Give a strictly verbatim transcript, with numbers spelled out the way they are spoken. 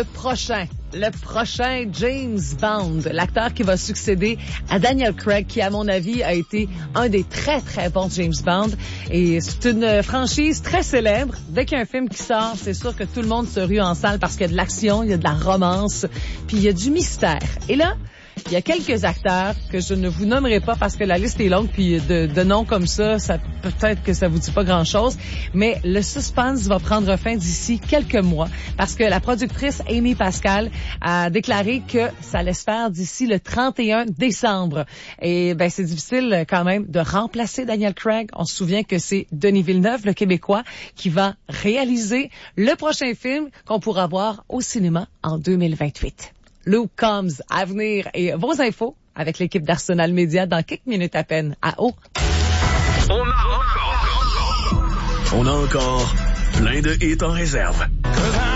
le prochain, le prochain James Bond, l'acteur qui va succéder à Daniel Craig, qui, à mon avis, a été un des très, très bons James Bond. Et c'est une franchise très célèbre. Dès qu'il y a un film qui sort, c'est sûr que tout le monde se rue en salle parce qu'il y a de l'action, il y a de la romance, puis il y a du mystère. Et là, il y a quelques acteurs que je ne vous nommerai pas parce que la liste est longue, puis de, de noms comme ça, ça peut-être que ça vous dit pas grand-chose, mais le suspense va prendre fin d'ici quelques mois parce que la productrice Amy Pascal a déclaré que ça allait se faire d'ici le trente et un décembre. Et ben c'est difficile quand même de remplacer Daniel Craig. On se souvient que c'est Denis Villeneuve, le Québécois, qui va réaliser le prochain film qu'on pourra voir au cinéma en deux mille vingt-huit. Luke Combs à venir et vos infos avec l'équipe d'Arsenal Média dans quelques minutes à peine. À haut. On a encore, on a encore plein de hits en réserve.